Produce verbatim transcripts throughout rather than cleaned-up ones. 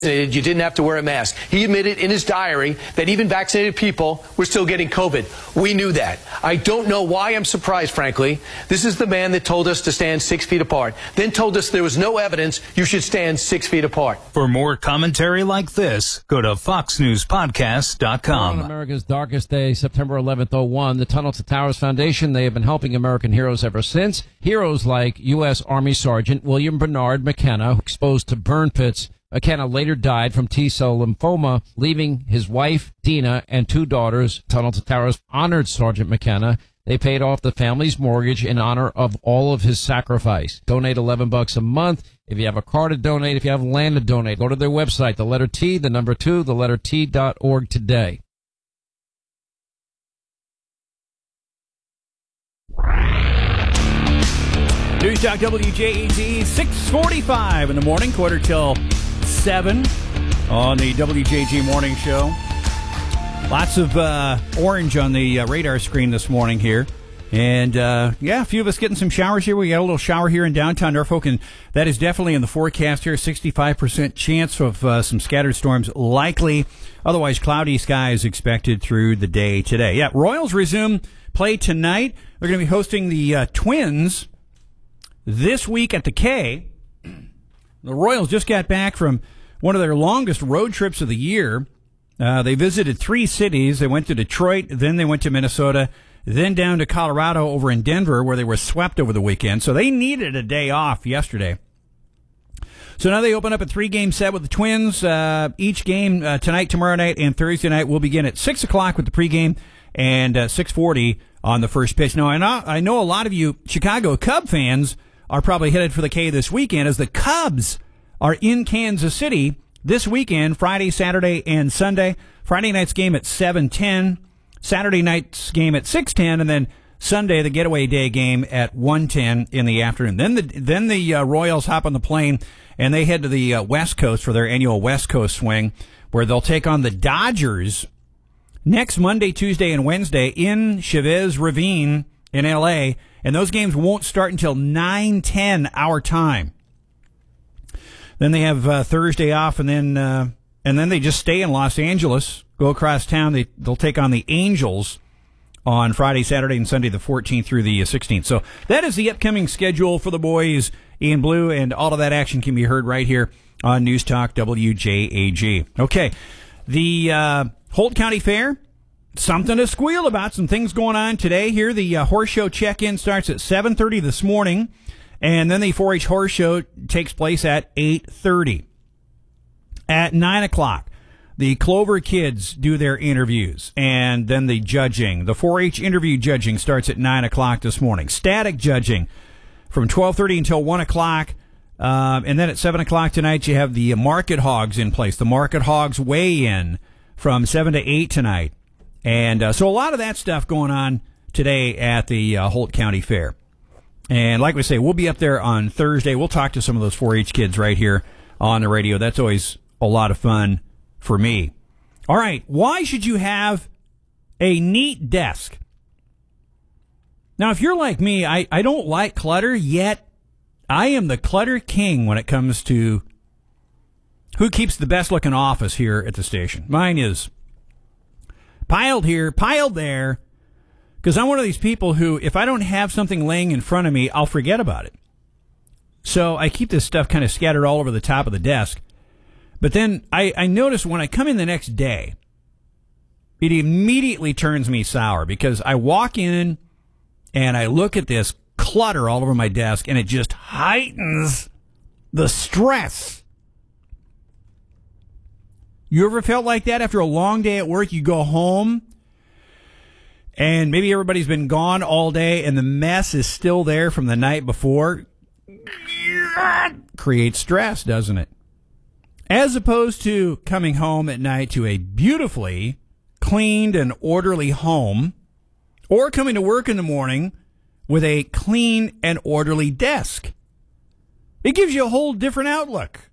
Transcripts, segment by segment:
You didn't have to wear a mask. He admitted in his diary that even vaccinated people were still getting COVID. We knew that. I don't know why I'm surprised, frankly. This is the man that told us to stand six feet apart, then told us there was no evidence you should stand six feet apart. For more commentary like this, go to fox news podcast dot com. On America's darkest day, September eleventh, oh one, the Tunnel to Towers Foundation, they have been helping American heroes ever since. Heroes like U S. Army Sergeant William Bernard McKenna, exposed to burn pits. McKenna later died from T-cell lymphoma, leaving his wife, Dina, and two daughters. Tunnel to Towers honored Sergeant McKenna. They paid off the family's mortgage in honor of all of his sacrifice. Donate eleven bucks a month. If you have a car to donate, if you have land to donate, go to their website, the letter T, the number two, the letter T dot org today. News Talk W J A G, six forty-five in the morning, quarter till seven on the W J G Morning Show. Lots of uh, orange on the uh, radar screen this morning here. And, uh, yeah, a few of us getting some showers here. We got a little shower here in downtown Norfolk, and that is definitely in the forecast here. sixty-five percent chance of uh, some scattered storms likely. Otherwise, cloudy skies expected through the day today. Yeah, Royals resume play tonight. They're going to be hosting the uh, Twins this week at the K. The Royals just got back from one of their longest road trips of the year. Uh, they visited three cities. They went to Detroit, then they went to Minnesota, then down to Colorado over in Denver, where they were swept over the weekend. So they needed a day off yesterday. So now they open up a three-game set with the Twins. Uh, each game uh, tonight, tomorrow night, and Thursday night will begin at six o'clock with the pregame and uh, six forty on the first pitch. Now, I know, I know a lot of you Chicago Cub fans are probably headed for the K this weekend, as the Cubs are in Kansas City this weekend, Friday, Saturday, and Sunday. Friday night's game at seven ten, Saturday night's game at six ten, and then Sunday, the getaway day game at one ten in the afternoon. Then the then the uh, Royals hop on the plane, and they head to the uh, West Coast for their annual West Coast swing, where they'll take on the Dodgers next Monday, Tuesday, and Wednesday in Chavez Ravine in L A, and those games won't start until nine ten our time. Then they have uh, Thursday off, and then uh, and then they just stay in Los Angeles, go across town. They, they'll take on the Angels on Friday, Saturday, and Sunday, the fourteenth through the sixteenth. So that is the upcoming schedule for the boys in blue, and all of that action can be heard right here on News Talk W J A G. Okay, the uh, Holt County Fair, something to squeal about, some things going on today here. The uh, horse show check-in starts at seven thirty this morning, and then the four H horse show takes place at eight thirty. At nine o'clock, the Clover kids do their interviews, and then the judging. The four H interview judging starts at nine o'clock this morning. Static judging from twelve thirty until one o'clock. Um, and then at seven o'clock tonight, you have the Market Hogs in place. The Market Hogs weigh-in from seven to eight tonight. And uh, so a lot of that stuff going on today at the uh, Holt County Fair. And like we say, we'll be up there on Thursday. We'll talk to some of those four H kids right here on the radio. That's always a lot of fun for me. All right, why should you have a neat desk? Now, if you're like me, I, I don't like clutter, yet I am the clutter king when it comes to who keeps the best-looking office here at the station. Mine is piled here, piled there, because I'm one of these people who, if I don't have something laying in front of me, I'll forget about it. So I keep this stuff kind of scattered all over the top of the desk. But then I, I notice when I come in the next day, it immediately turns me sour, because I walk in and I look at this clutter all over my desk, and it just heightens the stress. You ever felt like that after a long day at work? You go home, and maybe everybody's been gone all day, and the mess is still there from the night before. Creates stress, doesn't it? As opposed to coming home at night to a beautifully cleaned and orderly home, or coming to work in the morning with a clean and orderly desk. It gives you a whole different outlook.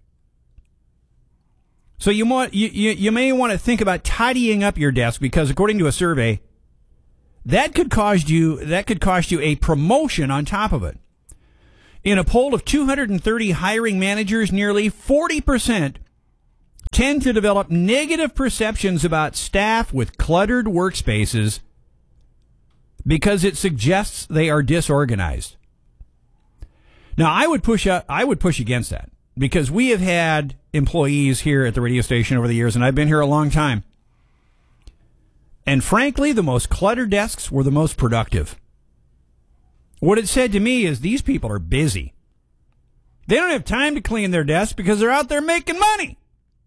So you, want, you, you, you may want to think about tidying up your desk, because according to a survey, that could cost you that could cost you a promotion on top of it. In a poll of two hundred thirty hiring managers, nearly forty percent tend to develop negative perceptions about staff with cluttered workspaces because it suggests they are disorganized. Now, I would push up, I would push against that because we have had employees here at the radio station over the years, and I've been here a long time. And frankly, the most cluttered desks were the most productive. What it said to me is these people are busy. They don't have time to clean their desks because they're out there making money.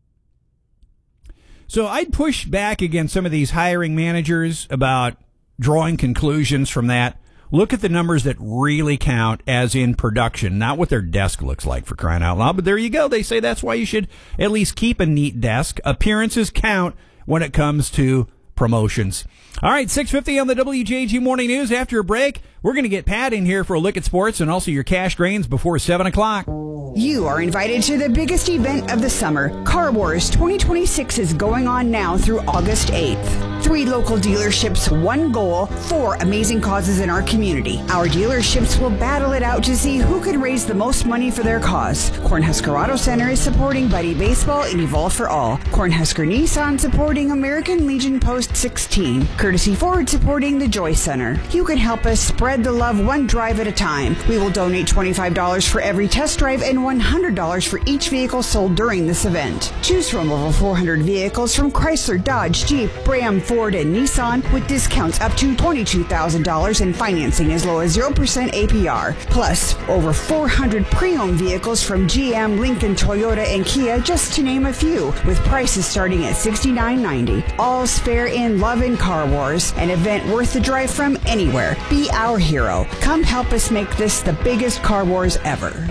So I'd push back against some of these hiring managers about drawing conclusions from that. Look at the numbers that really count, as in production, not what their desk looks like, for crying out loud. But there you go. They say that's why you should at least keep a neat desk. Appearances count when it comes to promotions. All right, six fifty on the W J G Morning News. After a break, we're going to get Pat in here for a look at sports and also your cash grains before seven o'clock. You are invited to the biggest event of the summer. Car Wars twenty twenty-six is going on now through August eighth. Three local dealerships, one goal, four amazing causes in our community. Our dealerships will battle it out to see who can raise the most money for their cause. Cornhusker Auto Center is supporting Buddy Baseball and Evolve for All. Cornhusker Nissan supporting American Legion Post sixteen. Courtesy Ford supporting the Joy Center. You can help us spread the love one drive at a time. We will donate twenty-five dollars for every test drive and one hundred dollars for each vehicle sold during this event. Choose from over four hundred vehicles from Chrysler, Dodge, Jeep, Ram, Ford, and Nissan with discounts up to twenty-two thousand dollars and financing as low as zero percent A P R. Plus, over four hundred pre-owned vehicles from G M, Lincoln, Toyota, and Kia, just to name a few, with prices starting at sixty-nine ninety. All's fair in love and Car Wars, an event worth the drive from anywhere. Be our hero. Come help us make this the biggest Car Wars ever.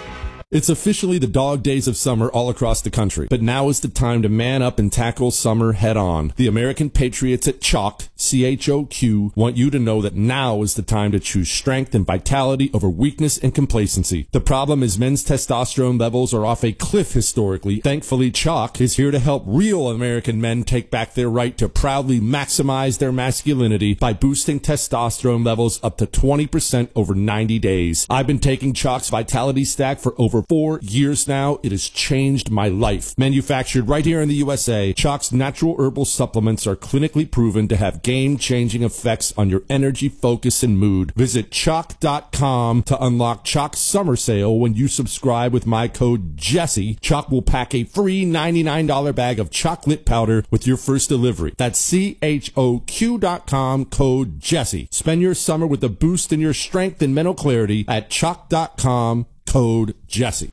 It's officially the dog days of summer all across the country, but now is the time to man up and tackle summer head on. The American Patriots at Chalk, C H O Q, want you to know that now is the time to choose strength and vitality over weakness and complacency. The problem is men's testosterone levels are off a cliff historically. Thankfully, Chalk is here to help real American men take back their right to proudly maximize their masculinity by boosting testosterone levels up to twenty percent over ninety days. I've been taking Chalk's Vitality Stack for over four years now. It has changed my life. Manufactured right here in the U S A, Chalk's natural herbal supplements are clinically proven to have game-changing effects on your energy, focus, and mood. Visit chalk dot com to unlock Chalk's summer sale. When you subscribe with my code Jesse, Chalk will pack a free ninety-nine dollars bag of chocolate powder with your first delivery. That's C H O Q dot com, code Jesse. Spend your summer with a boost in your strength and mental clarity at chalk dot com. Code Jesse.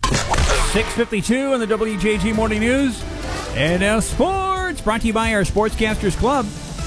six fifty-two on the W J G Morning News. And now sports, brought to you by our Sportscasters Club.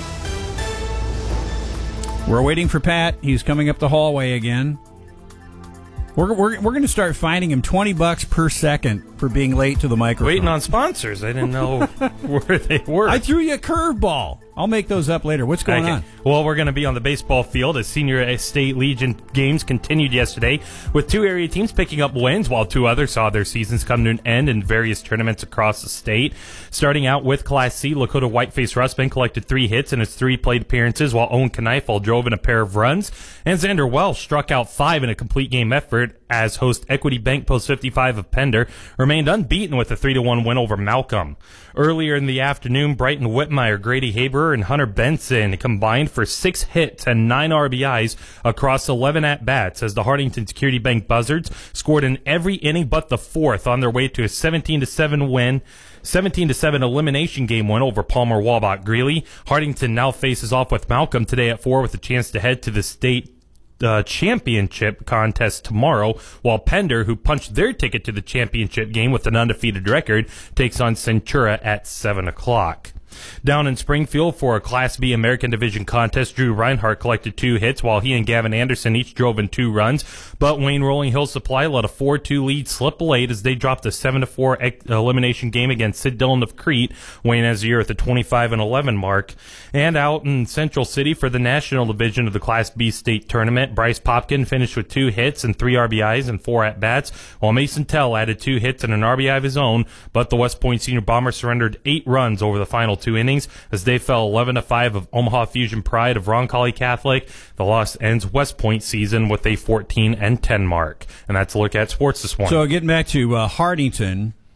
We're waiting for Pat. He's coming up the hallway again. We're we're, we're going to start fining him twenty bucks per second for being late to the microphone. Waiting on sponsors. I didn't know where they were. I threw you a curveball. I'll make those up later. What's going okay. on? Well, we're going to be on the baseball field as Senior State Legion games continued yesterday, with two area teams picking up wins, while two others saw their seasons come to an end in various tournaments across the state. Starting out with Class C, Lakota Whiteface Russman collected three hits in his three plate appearances, while Owen Kneifel drove in a pair of runs, and Xander Welsh struck out five in a complete game effort as host Equity Bank Post fifty-five of Pender remained unbeaten with a three to one win over Malcolm. Earlier in the afternoon, Brighton Whitmire, Grady Haber, and Hunter Benson combined for six hits and nine R B Is across eleven at-bats as the Hartington Security Bank Buzzards scored in every inning but the fourth on their way to a seventeen to seven win. seventeen to seven elimination game win over Palmer Walbot Greeley. Hartington now faces off with Malcolm today at four with a chance to head to the state Uh, championship contest tomorrow, while Pender, who punched their ticket to the championship game with an undefeated record, takes on Centura at seven o'clock. Down in Springfield for a Class B American Division contest, Drew Reinhardt collected two hits while he and Gavin Anderson each drove in two runs, but Wayne Rolling Hill Supply let a four two lead slip late as they dropped a seven to four elimination game against Sid Dillon of Crete. Wayne has a year at the twenty-five and eleven mark. And out in Central City for the National Division of the Class B State Tournament, Bryce Popkin finished with two hits and three R B Is and four at-bats, while Mason Tell added two hits and an R B I of his own, but the West Point Senior Bombers surrendered eight runs over the final two innings as they fell eleven to five of Omaha Fusion Pride of Roncalli Catholic. The loss ends West Point season with a fourteen and ten mark. And that's a look at sports this morning. So getting back to uh, Hartington,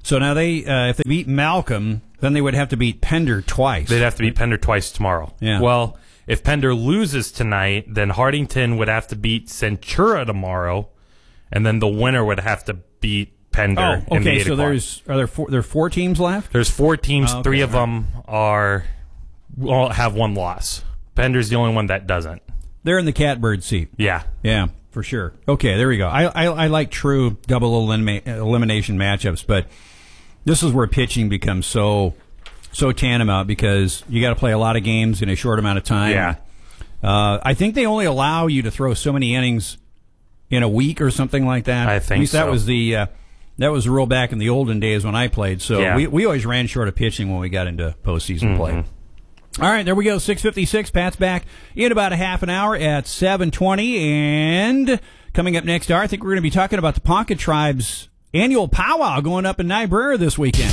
So now they, uh, if they beat Malcolm, then they would have to beat Pender twice. They'd have to beat Pender twice tomorrow. Yeah. Well, if Pender loses tonight, then Hardington would have to beat Centura tomorrow, and then the winner would have to beat Pender. Oh, in the okay. eight So o'clock. there's are there four, there are four teams left? There's four teams. Oh, okay, Three of right. them are all have one loss. Pender's the only one that doesn't. They're in the catbird seat. Yeah. Yeah, for sure. Okay, there we go. I I, I like true double elimina- elimination matchups, but this is where pitching becomes so so tantamount because you got to play a lot of games in a short amount of time. Yeah. Uh, I think they only allow you to throw so many innings in a week or something like that. I think At least that so. was the uh, that was the rule back in the olden days when I played. So Yeah. we we always ran short of pitching when we got into postseason Mm-hmm. play. All right, there we go. six fifty-six. Pat's back in about a half an hour at seven twenty. And coming up next hour, I think we're going to be talking about the Ponca Tribe's annual powwow going up in Niobrara this weekend.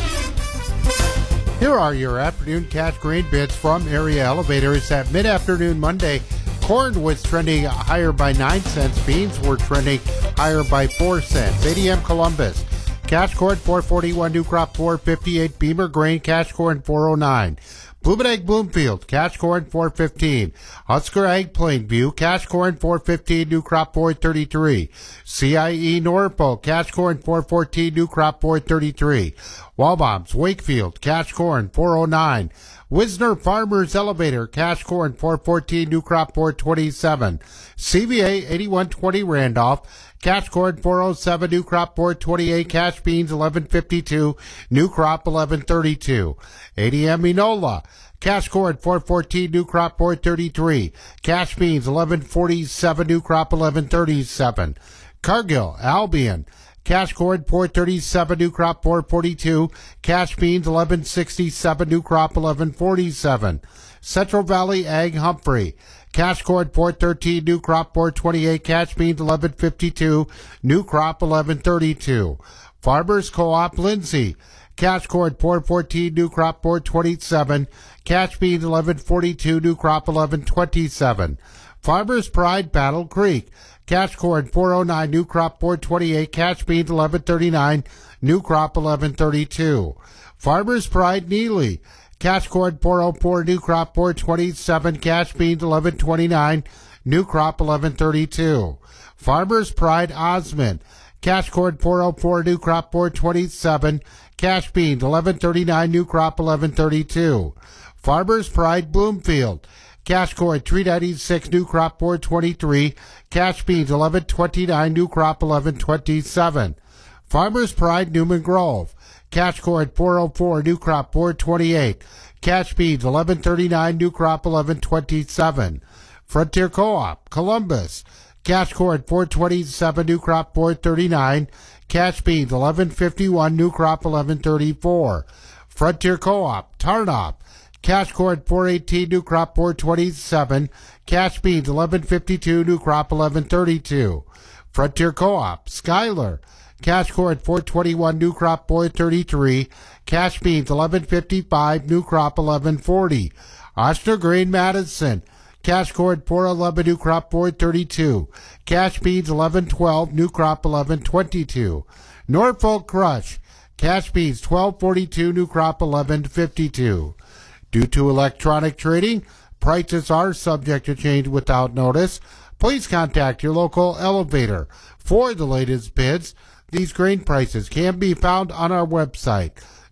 Here are your afternoon cash grain bids from Area Elevators. At mid-afternoon Monday, corn was trending higher by nine cents. Beans were trending higher by four cents. A D M Columbus. Cash corn four forty-one, new crop four fifty-eight. Beamer grain, cash corn four oh nine. Blooming Egg Bloomfield, cash corn four fifteen. Husker Egg Plainview, cash corn four fifteen, new crop four thirty-three. C I E Norfolk, cash corn four fourteen, new crop four thirty-three. Walbombs Wakefield, cash corn four oh nine. Wisner Farmers Elevator, cash corn four fourteen, new crop four twenty-seven. C V A eighty-one twenty Randolph, cash corn four oh seven, new crop four twenty-eight. Cash beans eleven fifty-two, new crop eleven thirty-two. A D M Enola, cash corn four fourteen, new crop four thirty-three. Cash beans eleven forty-seven, new crop eleven thirty-seven. Cargill Albion, cash corn four thirty-seven, new crop four forty-two. Cash beans eleven sixty-seven, new crop eleven forty-seven. Central Valley Ag Humphrey, cash corn four thirteen, new crop four twenty-eight. Cash beans eleven fifty-two, new crop eleven thirty-two. Farmers Co-op Lindsay, cash corn four fourteen, new crop four twenty-seven. Cash beans eleven forty-two, new crop eleven twenty-seven. Farmers Pride Battle Creek, cash corn four oh nine, new crop four twenty-eight. Cash beans eleven thirty-nine, new crop eleven thirty-two. Farmers Pride Neely, cash corn four oh four, new crop four twenty-seven. Cash beans eleven twenty-nine, new crop eleven thirty-two. Farmers Pride Osmond, cash corn four oh four, new crop four twenty-seven. Cash beans eleven thirty-nine, new crop eleven thirty-two. Farmers Pride Bloomfield, cash corn three ninety-six, new crop four twenty-three. Cash beans eleven twenty-nine, new crop eleven twenty-seven. Farmers Pride Newman Grove, cash corn four oh four, new crop four twenty-eight. Cash beans eleven thirty-nine, new crop eleven twenty-seven. Frontier Co-op Columbus, cash corn four twenty-seven, new crop four thirty-nine. Cash beans eleven fifty-one, new crop eleven thirty-four. Frontier Co-op Tarnop, cash corn four eighteen, new crop four twenty-seven. Cash beans eleven fifty-two, new crop eleven thirty-two. Frontier Co-op Schuyler, cash corn four twenty-one, new crop four thirty-three. Cash beans eleven fifty-five, new crop eleven forty. Oster Grain Madison, cash corn four eleven, new crop four thirty-two. Cash beans eleven twelve, new crop eleven twenty-two. Norfolk Crush, cash beans twelve forty-two, new crop eleven fifty-two. Due to electronic trading, prices are subject to change without notice. Please contact your local elevator for the latest bids. These grain prices can be found on our website,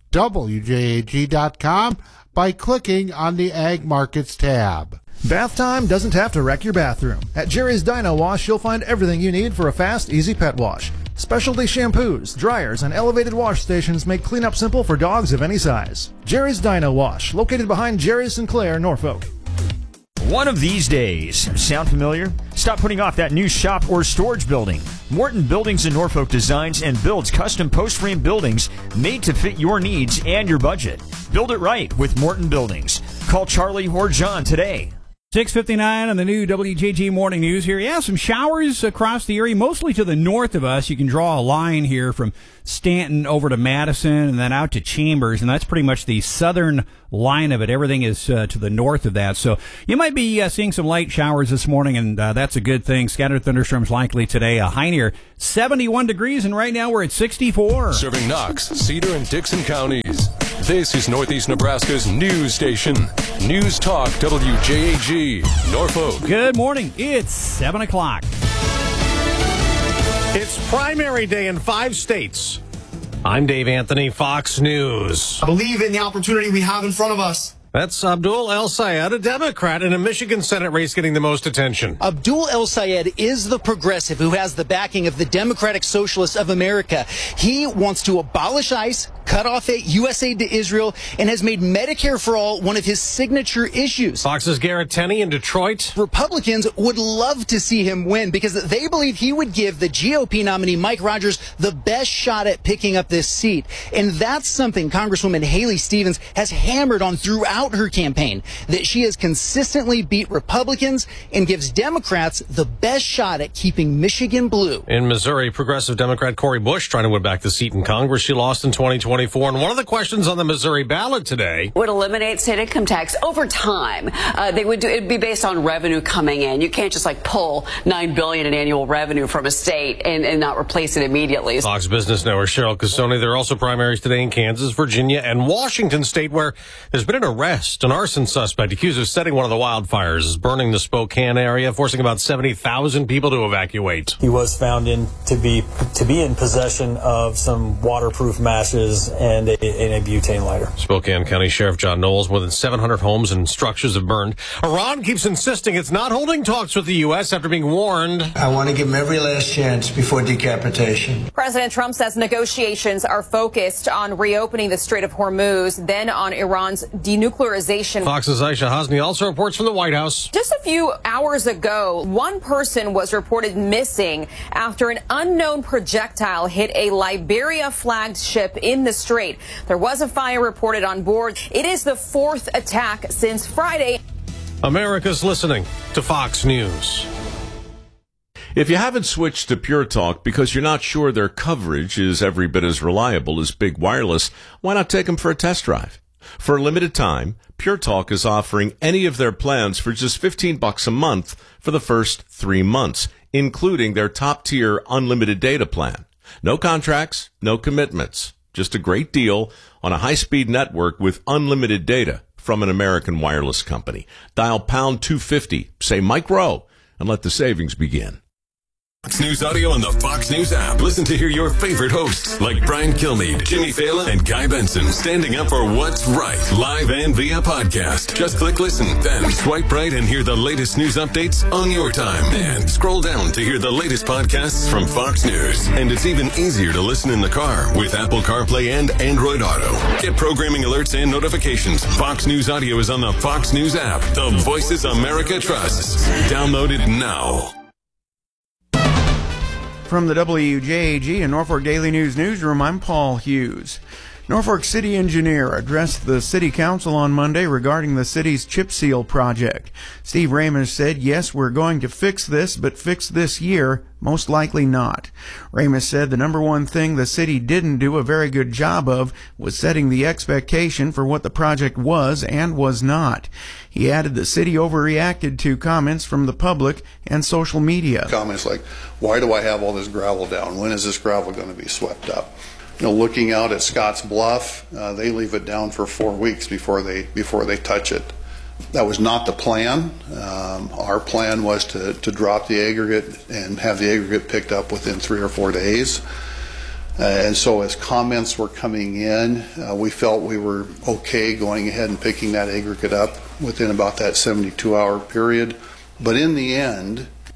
W J A G dot com, by clicking on the Ag Markets tab. Bath time doesn't have to wreck your bathroom. At Jerry's Dino Wash, you'll find everything you need for a fast, easy pet wash. Specialty shampoos, dryers, and elevated wash stations make cleanup simple for dogs of any size. Jerry's Dino Wash, located behind Jerry's Sinclair, Norfolk. One of these days. Sound familiar? Stop putting off that new shop or storage building. Morton Buildings in Norfolk designs and builds custom post-frame buildings made to fit your needs and your budget. Build it right with Morton Buildings. Call Charlie or John today. six fifty-nine on the new W J G Morning News here. Yeah, some showers across the area, mostly to the north of us. You can draw a line here from Stanton over to Madison and then out to Chambers, and that's pretty much the southern line of it. Everything is uh, to the north of that. So you might be uh, seeing some light showers this morning, and uh, that's a good thing. Scattered thunderstorms likely today. A high near seventy-one degrees, and right now we're at sixty-four. Serving Knox, Cedar, and Dixon counties. This is Northeast Nebraska's news station. News Talk W J A G, Norfolk. Good morning. It's seven o'clock. It's primary day in five states. I'm Dave Anthony, Fox News. I believe in the opportunity we have in front of us. That's Abdul El Sayed, a Democrat in a Michigan Senate race getting the most attention. Abdul El Sayed is the progressive who has the backing of the Democratic Socialists of America. He wants to abolish ICE, cut off U S aid to Israel, and has made Medicare for All one of his signature issues. Fox's Garrett Tenney in Detroit. Republicans would love to see him win because they believe he would give the G O P nominee Mike Rogers the best shot at picking up this seat. And that's something Congresswoman Haley Stevens has hammered on throughout her campaign, that she has consistently beat Republicans and gives Democrats the best shot at keeping Michigan blue. In Missouri, progressive Democrat Cori Bush trying to win back the seat in Congress she lost in twenty twenty-four. And one of the questions on the Missouri ballot today would eliminate state income tax over time. Uh, they would do it'd be based on revenue coming in. You can't just like pull nine billion dollars in annual revenue from a state and, and not replace it immediately. Fox Business Network Cheryl Casoni. There are also primaries today in Kansas, Virginia, and Washington State, where there's been an arrest. An arson suspect accused of setting one of the wildfires is burning the Spokane area, forcing about seventy thousand people to evacuate. He was found in to be to be in possession of some waterproof matches and a, and a butane lighter. Spokane County Sheriff John Knowles, more than seven hundred homes and structures have burned. Iran keeps insisting it's not holding talks with the U S after being warned. I want to give them every last chance before decapitation. President Trump says negotiations are focused on reopening the Strait of Hormuz, then on Iran's denuclearization. Fox's Aisha Hasni also reports from the White House. Just a few hours ago, one person was reported missing after an unknown projectile hit a Liberia-flagged ship in the Strait. There was a fire reported on board. It is the fourth attack since Friday. America's listening to Fox News. If you haven't switched to Pure Talk because you're not sure their coverage is every bit as reliable as Big Wireless, why not take them for a test drive? For a limited time, Pure Talk is offering any of their plans for just fifteen bucks a month for the first three months, including their top-tier unlimited data plan. No contracts, no commitments, just a great deal on a high-speed network with unlimited data from an American wireless company. Dial pound two fifty, say Mike Rowe, and let the savings begin. Fox News Audio on the Fox News app. Listen to hear your favorite hosts like Brian Kilmeade, Jimmy Fallon, and Guy Benson standing up for what's right, live and via podcast. Just click listen, then swipe right and hear the latest news updates on your time. And scroll down to hear the latest podcasts from Fox News. And it's even easier to listen in the car with Apple CarPlay and Android Auto. Get programming alerts and notifications. Fox News Audio is on the Fox News app. The voices America trusts. Download it now. From the W J A G and Norfolk Daily News Newsroom, I'm Paul Hughes. Norfolk City Engineer addressed the City Council on Monday regarding the city's chip seal project. Steve Ramos said, yes, we're going to fix this, but fix this year, most likely not. Ramos said the number one thing the city didn't do a very good job of was setting the expectation for what the project was and was not. He added the city overreacted to comments from the public and social media. Comments like, why do I have all this gravel down? When is this gravel going to be swept up? You know, looking out at Scotts Bluff, uh, they leave it down for four weeks before they before they touch it. That was not the plan. Um, our plan was to, to drop the aggregate and have the aggregate picked up within three or four days. Uh, and so as comments were coming in, uh, we felt we were okay going ahead and picking that aggregate up within about that seventy-two hour period. But in the end,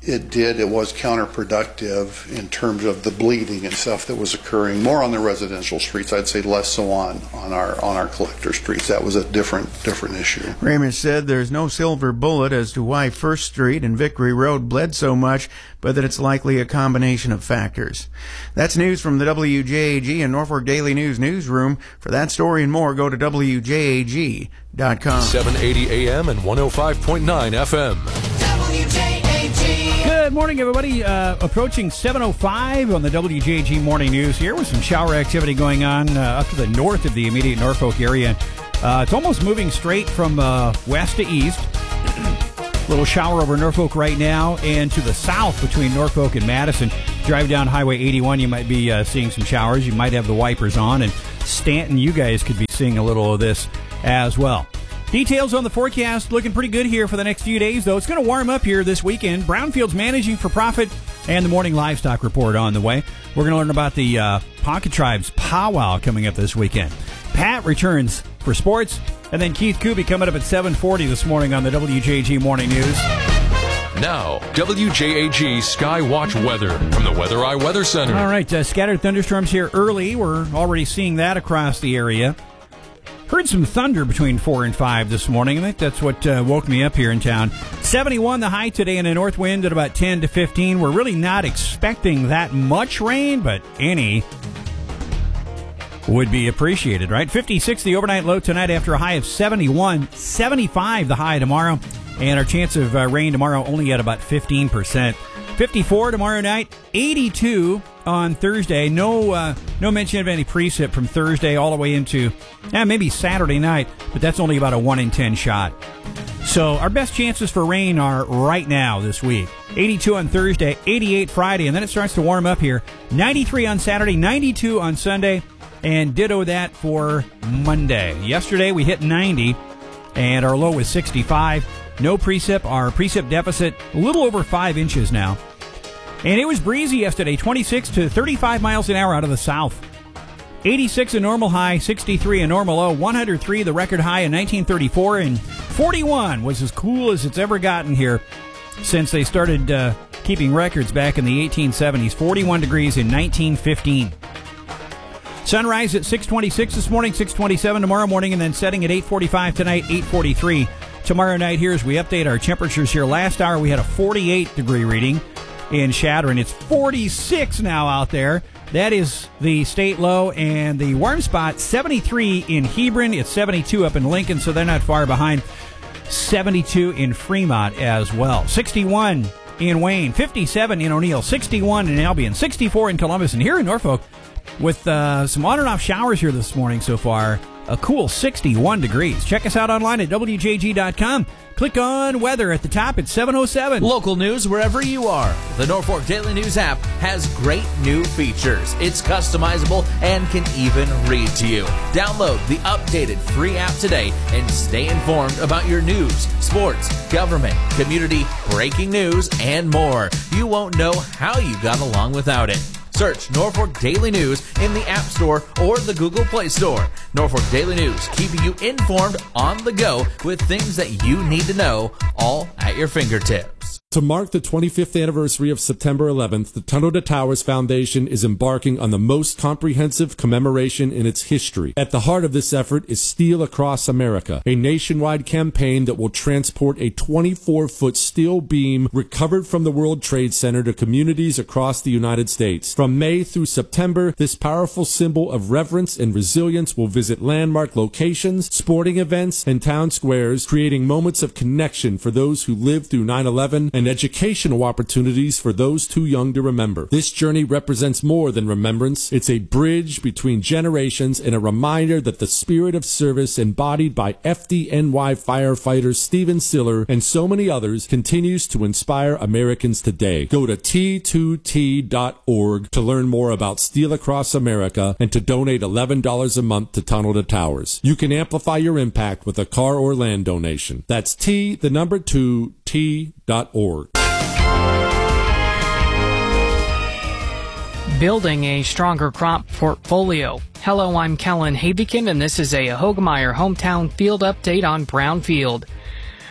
it did, it was counterproductive in terms of the bleeding and stuff that was occurring more on the residential streets. I'd say less so on, on our on our collector streets. That was a different different issue. Ramage said there's no silver bullet as to why First Street and Victory Road bled so much, but that it's likely a combination of factors. That's news from the W J A G and Norfolk Daily News newsroom. For that story and more, go to W J A G dot com. seven eighty A M and one oh five point nine F M. W J A G. Good morning, everybody. Uh, approaching seven oh five on the W J A G Morning News here with some shower activity going on uh, up to the north of the immediate Norfolk area. Uh, it's almost moving straight from uh, west to east. Little shower over Norfolk right now, and to the south between Norfolk and Madison. Drive down Highway eighty-one, you might be uh, seeing some showers. You might have the wipers on, and Stanton, you guys could be seeing a little of this as well. Details on the forecast looking pretty good here for the next few days, though. It's going to warm up here this weekend. Brownfield's managing for profit, and the morning livestock report on the way. We're going to learn about the uh, Ponca Tribe's powwow coming up this weekend. Pat returns for sports, and then Keith Kuby coming up at seven forty this morning on the W J A G Morning News. Now, W J A G Sky Watch weather from the Weather Eye Weather Center. All right, uh, scattered thunderstorms here early. We're already seeing that across the area. Heard some thunder between four and five this morning. I think that's what uh, woke me up here in town. seventy-one the high today, and a north wind at about ten to fifteen. We're really not expecting that much rain, but any would be appreciated, right? fifty-six the overnight low tonight after a high of seventy-one. seventy-five the high tomorrow, and our chance of uh, rain tomorrow only at about fifteen percent. fifty-four tomorrow night, eighty-two on Thursday. No uh, no mention of any precip from Thursday all the way into eh, maybe Saturday night, but that's only about a one in ten shot. So our best chances for rain are right now this week. eighty-two on Thursday, eighty-eight Friday, and then it starts to warm up here. ninety-three on Saturday, ninety-two on Sunday, and ditto that for Monday. Yesterday we hit ninety, and our low was sixty-five. No precip. Our precip deficit a little over five inches now. And it was breezy yesterday, twenty-six to thirty-five miles an hour out of the south. eighty-six a normal high, sixty-three a normal low, one hundred three the record high in nineteen thirty-four, and forty-one was as cool as it's ever gotten here since they started uh, keeping records back in the eighteen seventies. forty-one degrees in nineteen fifteen. Sunrise at six twenty-six this morning, six twenty-seven tomorrow morning, and then setting at eight forty-five tonight, eight forty-three tomorrow night. Here as we update our temperatures here. Last hour we had a forty-eight degree reading in Chadron. It's forty-six now out there. That is the state low, and the warm spot, seventy-three in Hebron. It's seventy-two up in Lincoln, so they're not far behind. seventy-two in Fremont as well. sixty-one in Wayne, fifty-seven in O'Neill, sixty-one in Albion, sixty-four in Columbus, and here in Norfolk, with uh, some on and off showers here this morning so far, a cool sixty-one degrees. Check us out online at W J G dot com. Click on weather at the top at seven oh seven. Local news wherever you are. The Norfolk Daily News app has great new features. It's customizable and can even read to you. Download the updated free app today and stay informed about your news, sports, government, community, breaking news, and more. You won't know how you got along without it. Search Norfolk Daily News in the App Store or the Google Play Store. Norfolk Daily News, keeping you informed on the go with things that you need to know, all at your fingertips. To mark the twenty-fifth anniversary of September eleventh, the Tunnel to Towers Foundation is embarking on the most comprehensive commemoration in its history. At the heart of this effort is Steel Across America, a nationwide campaign that will transport a twenty-four foot steel beam recovered from the World Trade Center to communities across the United States. From May through September, this powerful symbol of reverence and resilience will visit landmark locations, sporting events, and town squares, creating moments of connection for those who lived through nine eleven and educational opportunities for those too young to remember. This journey represents more than remembrance. It's a bridge between generations and a reminder that the spirit of service embodied by F D N Y firefighter Stephen Siller and so many others continues to inspire Americans today. Go to T two T dot org to learn more about Steel Across America and to donate eleven dollars a month to Tunnel to Towers. You can amplify your impact with a car or land donation. That's T, the number two, T dot org. Building a stronger crop portfolio. Hello, I'm Kellen Havikin, and this is a Hogemeyer Hometown Field Update on Brownfield.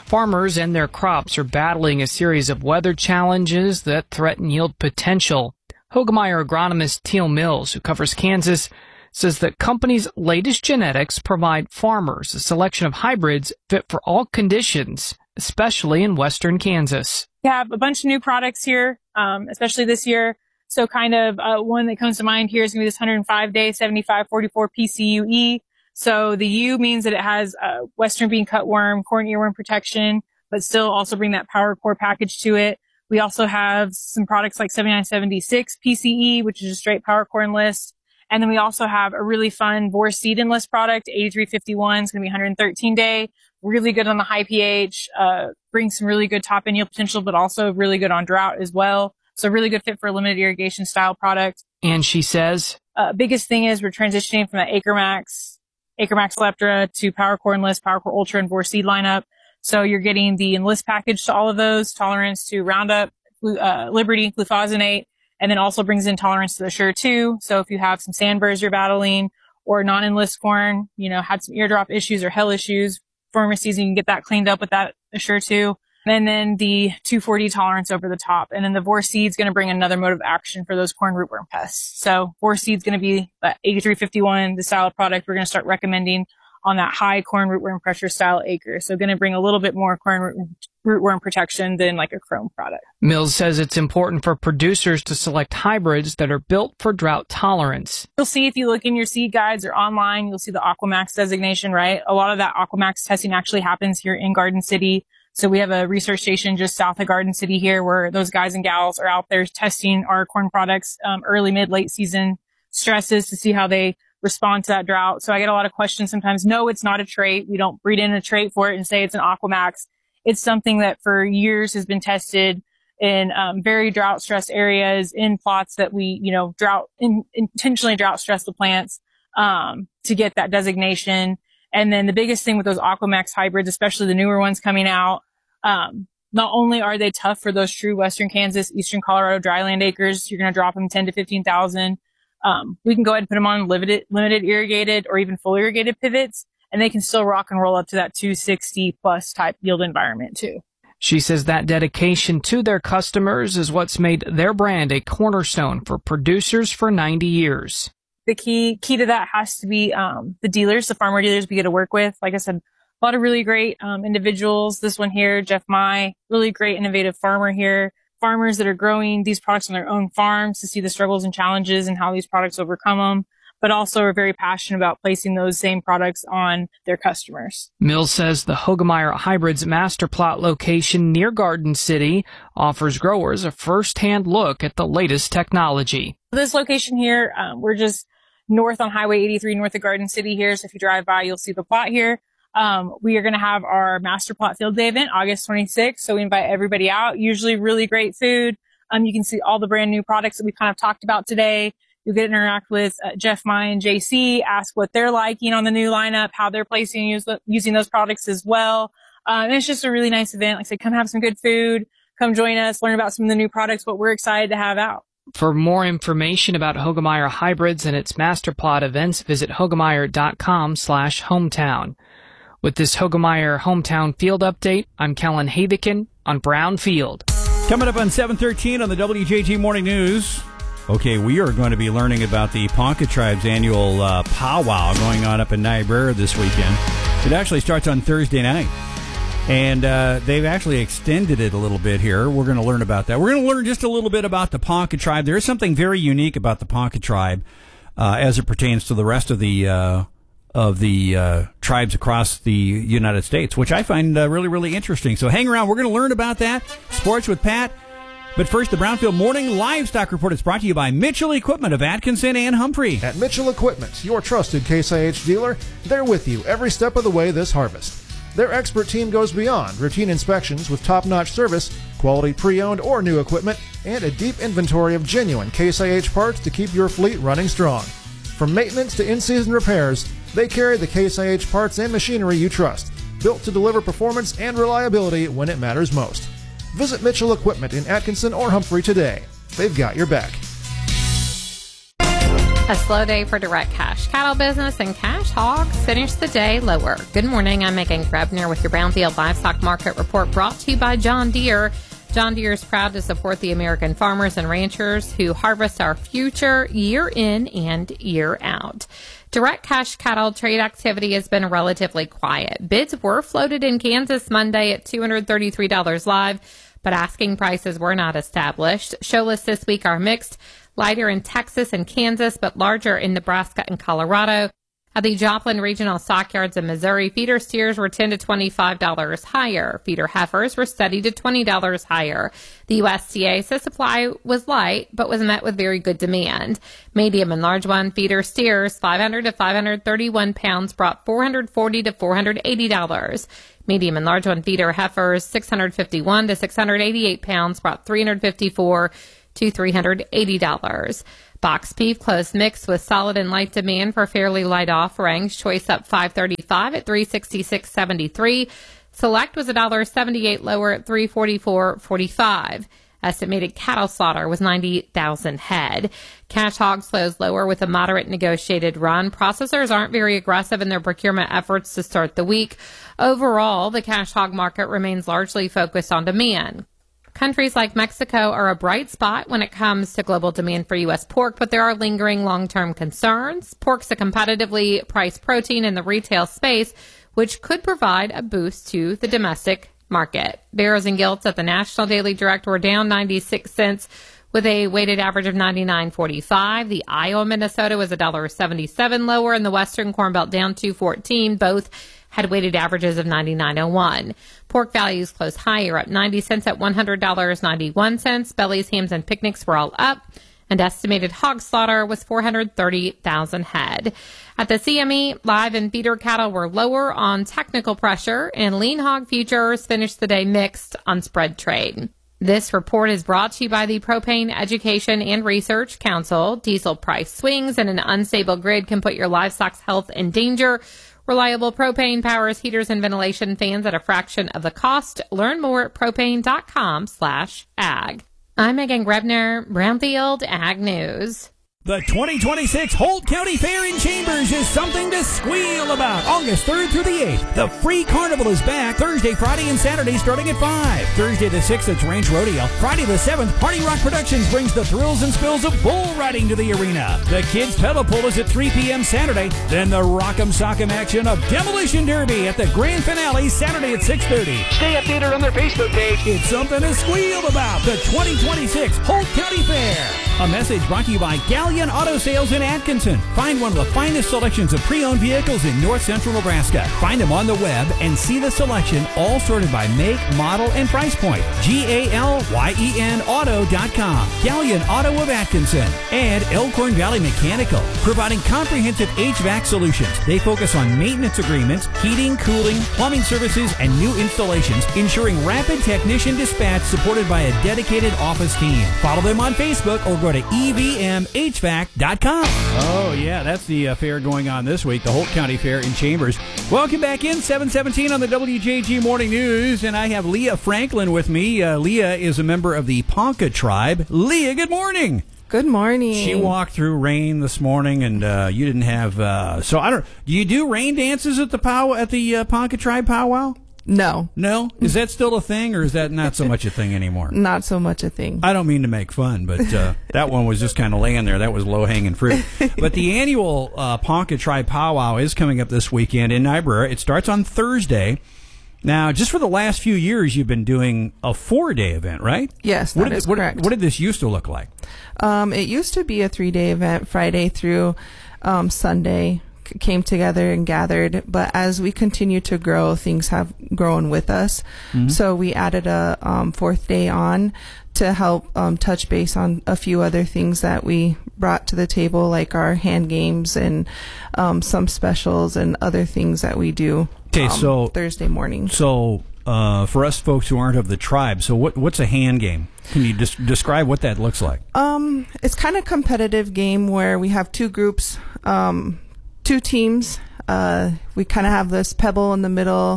Farmers and their crops are battling a series of weather challenges that threaten yield potential. Hoegemeyer agronomist Teal Mills, who covers Kansas, says that company's latest genetics provide farmers a selection of hybrids fit for all conditions, especially in western Kansas. We have a bunch of new products here, um, especially this year. So kind of uh, one that comes to mind here is going to be this one hundred five day seventy-five forty-four P C U E. So the U means that it has uh, western bean cutworm, corn earworm protection, but still also bring that power core package to it. We also have some products like seventy-nine seventy-six P C E, which is a straight power core enlist. And then we also have a really fun Vor seed enlist product, eighty-three fifty-one. It's going to be one hundred thirteen day, really good on the high pH, uh, brings some really good top end yield potential, but also really good on drought as well. So really good fit for a limited irrigation style product. And she says, uh, biggest thing is we're transitioning from that AcreMax AcreMax Leptra to PowerCore Enlist, PowerCore Ultra, and Vor seed lineup. So you're getting the Enlist package to all of those, tolerance to Roundup, uh, Liberty, glufosinate, and then also brings in tolerance to the Assure too. So if you have some sandburrs you're battling or non-enlist corn, you know, had some eardrop issues or hell issues, former season, you can get that cleaned up with that Assure too. And then the two four D tolerance over the top. And then the Vor seed's going to bring another mode of action for those corn rootworm pests. So Vor seed's going to be that eighty-three fifty-one, the style of product we're going to start recommending on that high corn rootworm pressure style acre. So going to bring a little bit more corn root, rootworm protection than like a Chrome product. Mills says it's important for producers to select hybrids that are built for drought tolerance. You'll see if you look in your seed guides or online, you'll see the Aquamax designation, right? A lot of that Aquamax testing actually happens here in Garden City. So we have a research station just south of Garden City here where those guys and gals are out there testing our corn products, um, early, mid, late season stresses to see how they respond to that drought. So I get a lot of questions sometimes. No, it's not a trait. We don't breed in a trait for it and say it's an Aquamax. It's something that for years has been tested in um, very drought stressed areas, in plots that we, you know, drought, in, intentionally drought stress the plants, um, to get that designation. And then the biggest thing with those Aquamax hybrids, especially the newer ones coming out, um, not only are they tough for those true western Kansas, eastern Colorado dryland acres, you're going to drop them ten to fifteen thousand. Um, we can go ahead and put them on limited, limited irrigated or even full irrigated pivots, and they can still rock and roll up to that two sixty plus type yield environment too. She says that dedication to their customers is what's made their brand a cornerstone for producers for ninety years. The key key to that has to be um, the dealers, the farmer dealers we get to work with. Like I said, a lot of really great um, individuals. This one here, Jeff Mai, really great innovative farmer here. Farmers that are growing these products on their own farms to see the struggles and challenges and how these products overcome them, but also are very passionate about placing those same products on their customers. Mills says the Hoegemeyer Hybrids Master Plot location near Garden City offers growers a first-hand look at the latest technology. This location here, um, we're just north on Highway eighty-three, north of Garden City here. So if you drive by, you'll see the plot here. Um, we are going to have our Master Plot Field Day event August twenty-sixth. So we invite everybody out. Usually really great food. Um, you can see all the brand new products that we kind of talked about today. You'll get to interact with uh, Jeff Mai and J C, ask what they're liking on the new lineup, how they're placing use, using those products as well. Um, and it's just a really nice event. Like I said, come have some good food, come join us, learn about some of the new products, what we're excited to have out. For more information about Hoegemeyer Hybrids and its Master Plot events, visit hoegemeyer.com slash hometown. With this Hoegemeyer Hometown Field Update, I'm Kellen Havikin on Brown Field. Coming up on seven thirteen on the W J G Morning News. Okay, we are going to be learning about the Ponca Tribe's annual uh, powwow going on up in Niobrara this weekend. It actually starts on Thursday night. And uh, they've actually extended it a little bit here. We're going to learn about that. We're going to learn just a little bit about the Ponca Tribe. There is something very unique about the Ponca Tribe uh, as it pertains to the rest of the uh, of the uh, tribes across the United States, which I find uh, really, really interesting. So hang around. We're going to learn about that. Sports with Pat. But first, the Brownfield Morning Livestock Report is brought to you by Mitchell Equipment of Atkinson and Humphrey. At Mitchell Equipment, your trusted Case I H dealer, they're with you every step of the way this harvest. Their expert team goes beyond routine inspections with top-notch service, quality pre-owned or new equipment, and a deep inventory of genuine Case I H parts to keep your fleet running strong. From maintenance to in-season repairs, they carry the Case I H parts and machinery you trust, built to deliver performance and reliability when it matters most. Visit Mitchell Equipment in Atkinson or Humphrey today. They've got your back. A slow day for direct cash cattle business, and cash hogs finished the day lower. Good morning. I'm Megan Grebner with your Brownfield Livestock Market Report, brought to you by John Deere. John Deere is proud to support the American farmers and ranchers who harvest our future year in and year out. Direct cash cattle trade activity has been relatively quiet. Bids were floated in Kansas Monday at two hundred thirty-three dollars live, but asking prices were not established. Show lists this week are mixed. Lighter in Texas and Kansas, but larger in Nebraska and Colorado. At the Joplin Regional Stockyards in Missouri, feeder steers were ten to twenty-five dollars higher. Feeder heifers were steady to twenty dollars higher. The U S D A says supply was light, but was met with very good demand. Medium and large one feeder steers, five hundred to five hundred thirty-one pounds, brought four hundred forty to four hundred eighty dollars. Medium and large one feeder heifers, six hundred fifty-one to six hundred eighty-eight pounds, brought three hundred fifty-four to three hundred eighty dollars. Box beef closed mixed with solid and light demand for fairly light offerings. Choice up five thirty-five at three sixty-six seventy-three. Select was one dollar seventy-eight lower at three forty-four forty-five. Estimated cattle slaughter was ninety thousand head. Cash hogs closed lower with a moderate negotiated run. Processors aren't very aggressive in their procurement efforts to start the week. Overall, the cash hog market remains largely focused on demand. Countries like Mexico are a bright spot when it comes to global demand for U S pork, but there are lingering long-term concerns. Pork's a competitively priced protein in the retail space, which could provide a boost to the domestic market. Barrows and Gilts at the National Daily Direct were down ninety-six cents with a weighted average of ninety-nine forty-five. The Iowa, Minnesota was one dollar seventy-seven lower, and the Western Corn Belt down two fourteen. Both had weighted averages of ninety-nine oh one. Pork values closed higher, up ninety cents at one hundred dollars and ninety-one cents. Bellies, hams, and picnics were all up, and estimated hog slaughter was four hundred thirty thousand head. At the C M E, live and feeder cattle were lower on technical pressure, and lean hog futures finished the day mixed on spread trade. This report is brought to you by the Propane Education and Research Council. Diesel price swings and an unstable grid can put your livestock's health in danger. Reliable propane powers heaters and ventilation fans at a fraction of the cost. Learn more at propane.com slash ag. I'm Megan Grebner, Brownfield Ag News. The twenty twenty-six Holt County Fair in Chambers is something to squeal about. August third through the eighth, the free carnival is back Thursday, Friday, and Saturday starting at five. Thursday the sixth, it's Ranch Rodeo. Friday the seventh, Party Rock Productions brings the thrills and spills of bull riding to the arena. The Kids Pedal Pull is at three p.m. Saturday. Then the Rock'em Sock'em action of Demolition Derby at the grand finale Saturday at six thirty. Stay updated on their Facebook page. It's something to squeal about. The twenty twenty-six Holt County Fair. A message brought to you by Galleon Auto Sales in Atkinson. Find one of the finest selections of pre-owned vehicles in north central Nebraska. Find them on the web and see the selection all sorted by make, model, and price point. G A L Y E N auto dot com. Galleon Auto of Atkinson. And Elkhorn Valley Mechanical, providing comprehensive H V A C solutions. They focus on maintenance agreements, heating, cooling, plumbing services, and new installations, ensuring rapid technician dispatch supported by a dedicated office team. Follow them on Facebook or go to E V M H V A C dot com. Oh, yeah, that's the uh, fair going on this week, the Holt County Fair in Chambers. Welcome back in, seven seventeen on the W J G Morning News, and I have Leah Franklin with me. Uh, Leah is a member of the Ponca tribe. Leah, good morning. Good morning. She walked through rain this morning, and uh, you didn't have. Uh, so I don't. Do you do rain dances at the pow at the uh, Ponca tribe powwow? No. No? Is that still a thing, or is that not so much a thing anymore? Not so much a thing. I don't mean to make fun, but uh, that one was just kind of laying there. That was low-hanging fruit. But the annual uh, Ponca Tribe Powwow is coming up this weekend in Niobrara. It starts on Thursday. Now, just for the last few years, you've been doing a four-day event, right? Yes, that what did, is what, correct. What did this used to look like? Um, it used to be a three-day event, Friday through um, Sunday. Came together and gathered, but as we continue to grow, things have grown with us. Mm-hmm. So we added a um, fourth day on to help um, touch base on a few other things that we brought to the table, like our hand games and um, some specials and other things that we do. Okay, um, so Thursday morning. So uh, for us folks who aren't of the tribe, so what what's a hand game? Can you des- describe what that looks like? Um, it's kind of competitive game where we have two groups. Um, Two teams. Uh, we kind of have this pebble in the middle.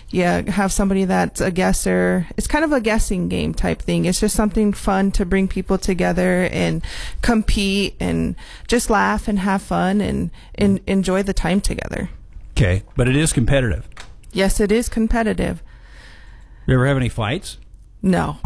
yeah, have somebody that's a guesser. It's kind of a guessing game type thing. It's just something fun to bring people together and compete and just laugh and have fun and, and enjoy the time together. Okay, but it is competitive. Yes, it is competitive. You ever have any fights? No.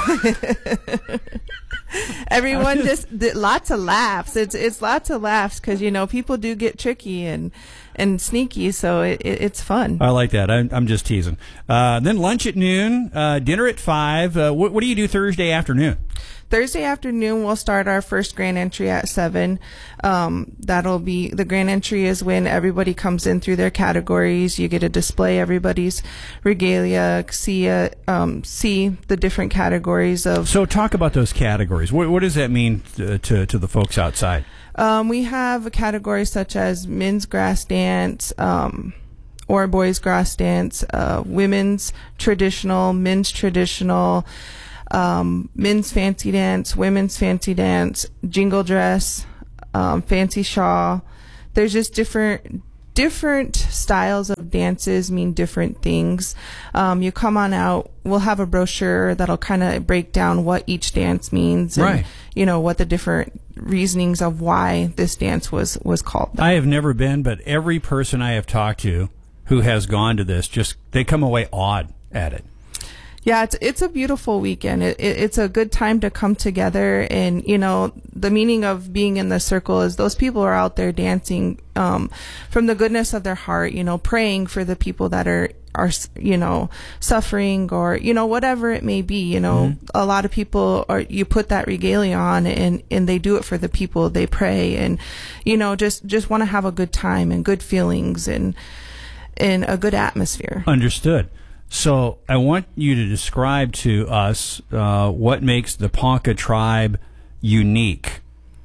Everyone just, just lots of laughs. It's it's lots of laughs because, you know, people do get tricky and and sneaky, so it, it, it's fun. I like that. I'm, I'm just teasing. Uh, then lunch at noon, uh, dinner at five. Uh, what, what do you do Thursday afternoon? Thursday afternoon, we'll start our first grand entry at seven. Um, that'll be, the grand entry is when everybody comes in through their categories. You get to display everybody's regalia, see, uh, um, see the different categories of. So talk about those categories. What, what does that mean to, to, to the folks outside? Um, we have categories such as men's grass dance, um, or boys grass dance, uh, women's traditional, men's traditional, um, men's fancy dance, women's fancy dance, jingle dress, um, fancy shawl. There's just different, different styles of dances mean different things. Um, you come on out, we'll have a brochure that'll kind of break down what each dance means and, right. you know, what the different reasonings of why this dance was, was called that. I have never been, but every person I have talked to who has gone to this, just, they come away awed at it. Yeah, it's it's a beautiful weekend. It, it, it's a good time to come together, and you know the meaning of being in the circle is those people are out there dancing um, from the goodness of their heart. You know, praying for the people that are are you know suffering or you know whatever it may be. You know, mm-hmm. a lot of people are you put that regalia on, and and they do it for the people. They pray, and you know just just want to have a good time and good feelings and and a good atmosphere. Understood. So I want you to describe to us uh, what makes the Ponca tribe unique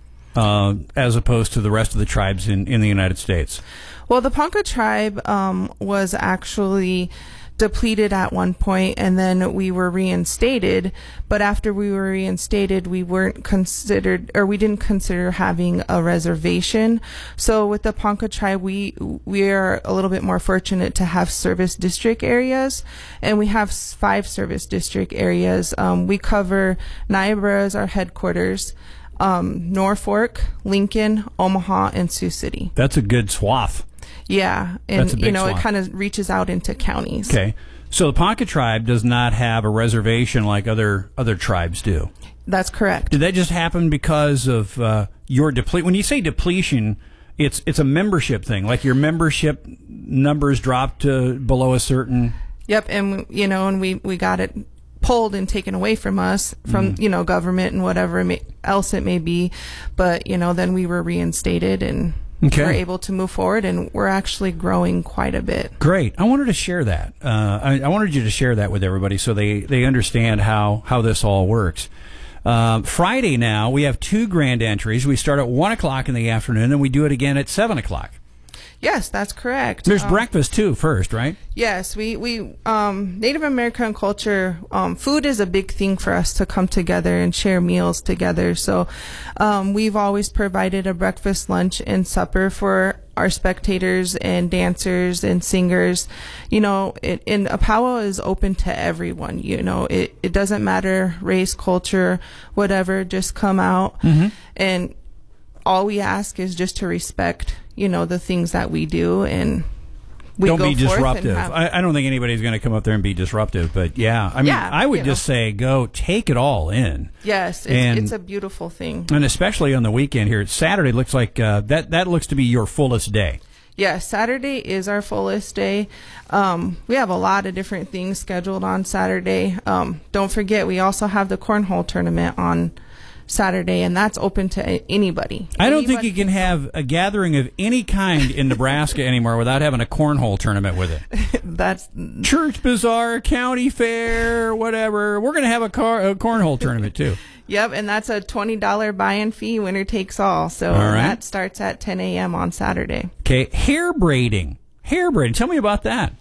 uh, as opposed to the rest of the tribes in, in the United States. Well, the Ponca tribe um, was actually depleted at one point, and then we were reinstated. But after we were reinstated, we weren't considered, or we didn't consider having a reservation. So with the Ponca tribe, we we are a little bit more fortunate to have service district areas, and we have five service district areas. Um, we cover Niobrara as our headquarters, um, Norfolk, Lincoln, Omaha, and Sioux City. That's a good swath. Yeah, and That's a big you know swath. it kind of reaches out into counties. Okay, so the Ponca tribe does not have a reservation like other other tribes do. That's correct. Did that just happen because of uh, your deplete? When you say depletion, it's it's a membership thing. Like your membership numbers dropped to below a certain. Yep, and you know, and we we got it pulled and taken away from us from mm. you know government and whatever it may, else it may be, but you know then we were reinstated and. Okay. We're able to move forward, and we're actually growing quite a bit. Great. I wanted to share that. Uh, I, I wanted you to share that with everybody so they, they understand how, how this all works. Uh, Friday now, we have two grand entries. We start at one o'clock in the afternoon, and we do it again at seven o'clock. Yes, that's correct. There's um, breakfast, too, first, right? Yes, we, we um, Native American culture, um, food is a big thing for us to come together and share meals together. So um, we've always provided a breakfast, lunch, and supper for our spectators and dancers and singers. You know, it, and Apawa is open to everyone. You know, it, it doesn't matter race, culture, whatever. Just come out, mm-hmm. and all we ask is just to respect, you know, the things that we do, and we don't go be forth disruptive. and have- I, I don't think anybody's going to come up there and be disruptive, but yeah, I mean, Yeah, I would you just know. say go take it all in. Yes, it's, And- it's a beautiful thing. And especially on the weekend here, Saturday looks like uh, that. That looks to be your fullest day. Yes, Saturday is our fullest day. Um, we have a lot of different things scheduled on Saturday. Um, don't forget, we also have the cornhole tournament on Saturday, and that's open to a- anybody. I don't think you can have a gathering of any kind in Nebraska anymore without having a cornhole tournament with it. That's church bazaar, county fair, whatever. We're going to have a, car, a cornhole tournament too. Yep, and that's a twenty dollars buy-in fee, winner takes all. So All right. that starts at ten a.m. on Saturday. Okay, hair braiding. Hair braiding. Tell me about that.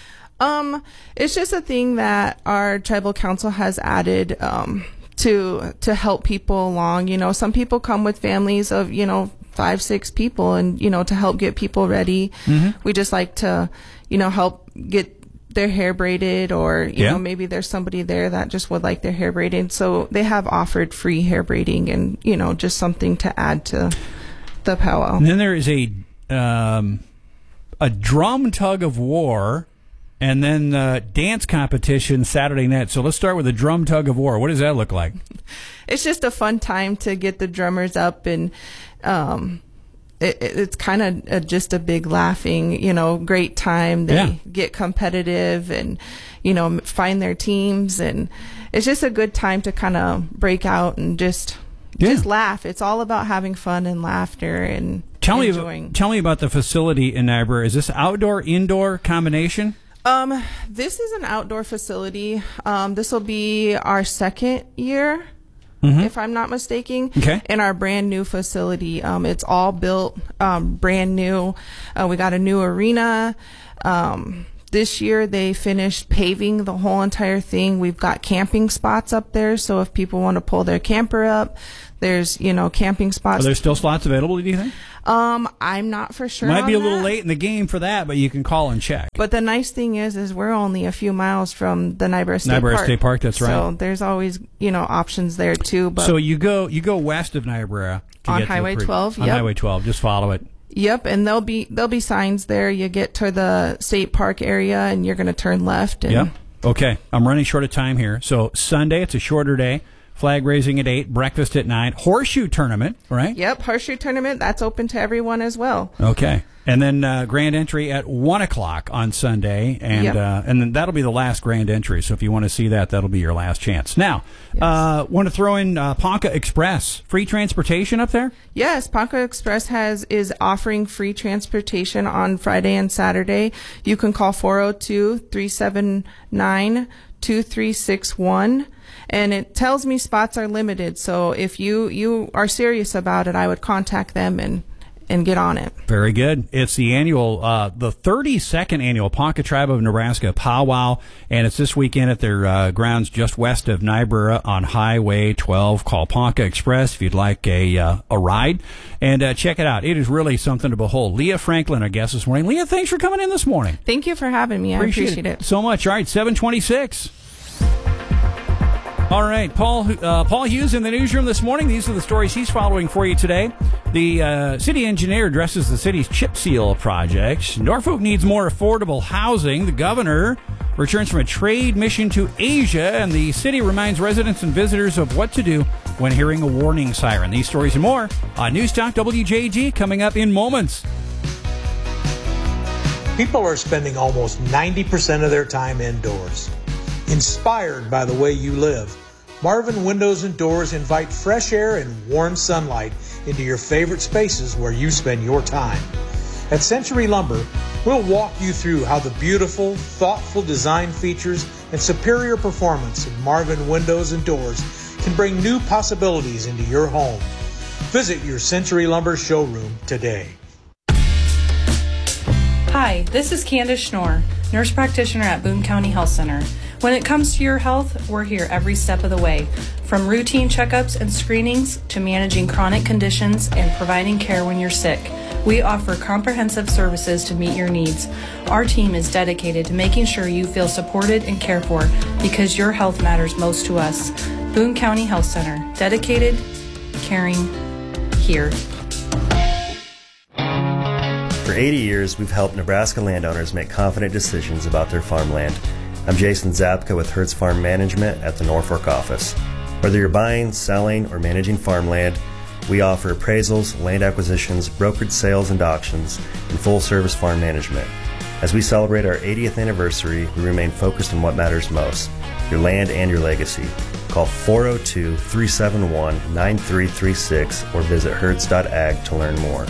Um, it's just a thing that our tribal council has added um, to to help people along. You know, some people come with families of, you know, five, six people, and, you know, to help get people ready. Mm-hmm. We just like to, you know, help get their hair braided, or you Yeah. know, maybe there's somebody there that just would like their hair braided. So they have offered free hair braiding, and you know, just something to add to the powwow. And then there is a um, a drum tug of war, and then uh, dance competition Saturday night. So let's start with the drum tug of war. What does that look like? It's just a fun time to get the drummers up, and um, it, it, it's kind of uh, just a big laughing, you know, great time. They Yeah. get competitive and, you know, find their teams, and it's just a good time to kind of break out and just Yeah. just laugh. It's all about having fun and laughter and Tell me, enjoying. about, tell me about the facility in Niobrara. Is this outdoor, indoor combination? Um, this is an outdoor facility. Um, this will be our second year, Mhm. if I'm not mistaken. Okay. In our brand new facility. Um, it's all built, um, brand new. Uh, we got a new arena. Um, this year they finished paving the whole entire thing. We've got camping spots up there. So if people want to pull their camper up, there's, you know, camping Are spots. there still slots available, do you think? Um, I'm not for sure. Might be a on little that. late in the game for that, but you can call and check. But the nice thing is, is we're only a few miles from the Niobrara State Niobrara Park. State Park, that's right. So there's always, you know, options there too. But So you go you go west of Niobrara to On get to the Highway pre- twelve, On yep. Highway twelve, just follow it. yep, and there'll be there'll be signs there. You get to the state park area, and you're going to turn left. And Yeah. Okay. I'm running short of time here. So Sunday, it's a shorter day. Flag raising at eight, breakfast at nine, horseshoe tournament, right? Yep, horseshoe tournament, that's open to everyone as well. Okay. And then uh, grand entry at one o'clock on Sunday, and Yep. uh, and then that'll be the last grand entry. So if you want to see that, that'll be your last chance. Now, uh, want to throw in uh, Ponca Express, free transportation up there? Yes, Ponca Express has is offering free transportation on Friday and Saturday. You can call four oh two, three seven nine, two three six one. And it tells me spots are limited. So if you, you are serious about it, I would contact them and, and get on it. Very good. It's the annual, uh, the thirty-second annual Ponca Tribe of Nebraska powwow, and it's this weekend at their uh, grounds just west of Niobrara on Highway twelve. Call Ponca Express if you'd like a uh, a ride, and uh, check it out. It is really something to behold. Leah Franklin, our guest this morning. Leah, thanks for coming in this morning. Thank you for having me. I appreciate it. so much. All right, seven twenty-six. All right, Paul uh, Paul Hughes in the newsroom this morning. These are the stories he's following for you today. The uh, city engineer addresses the city's chip seal project. Norfolk needs more affordable housing. The governor returns from a trade mission to Asia, and the city reminds residents and visitors of what to do when hearing a warning siren. These stories and more on Newstalk W J G coming up in moments. People are spending almost ninety percent of their time indoors. Inspired by the way you live, Marvin Windows and Doors invite fresh air and warm sunlight into your favorite spaces where you spend your time. At Century Lumber, we'll walk you through how the beautiful, thoughtful design features and superior performance of Marvin Windows and Doors can bring new possibilities into your home. Visit your Century Lumber showroom today. Hi, this is Candace Schnorr, nurse practitioner at Boone County Health Center. When it comes to your health, we're here every step of the way, from routine checkups and screenings to managing chronic conditions and providing care when you're sick. We offer comprehensive services to meet your needs. Our team is dedicated to making sure you feel supported and cared for because your health matters most to us. Boone County Health Center, dedicated, caring, here. For eighty years, we've helped Nebraska landowners make confident decisions about their farmland. I'm Jason Zapka with Hertz Farm Management at the Norfolk office. Whether you're buying, selling, or managing farmland, we offer appraisals, land acquisitions, brokered sales and auctions, and full-service farm management. As we celebrate our eightieth anniversary, we remain focused on what matters most, your land and your legacy. Call four oh two, three seven one, nine three three six or visit hertz dot ag to learn more.